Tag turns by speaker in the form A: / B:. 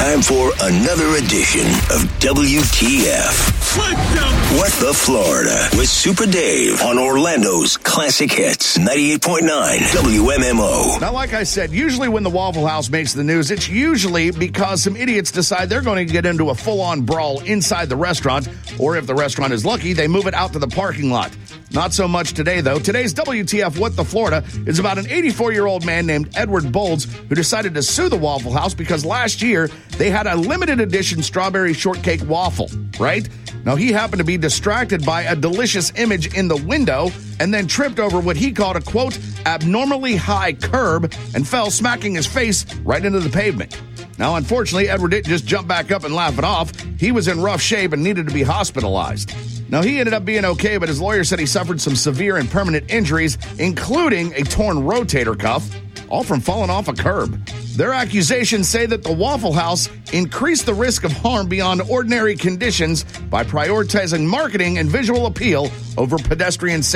A: Time for another edition of WTF. What the Florida with Super Dave on Orlando's Classic Hits 98.9 WMMO.
B: Now, like I said, usually when the Waffle House makes the news, it's usually because some idiots decide they're going to get into a full-on brawl inside the restaurant, or if the restaurant is lucky, they move it out to the parking lot. Not so much today, though. Today's WTF What the Florida is about an 84-year-old man named Edward Bolds who decided to sue the Waffle House because last year they had a limited edition strawberry shortcake waffle, right? Now, he happened to be distracted by a delicious image in the window and then tripped over what he called a, quote, abnormally high curb and fell smacking his face right into the pavement. Now, unfortunately, Edward didn't just jump back up and laugh it off. He was in rough shape and needed to be hospitalized. Now, he ended up being okay, but his lawyer said he suffered some severe and permanent injuries, including a torn rotator cuff, all from falling off a curb. Their accusations say that the Waffle House increased the risk of harm beyond ordinary conditions by prioritizing marketing and visual appeal over pedestrian safety.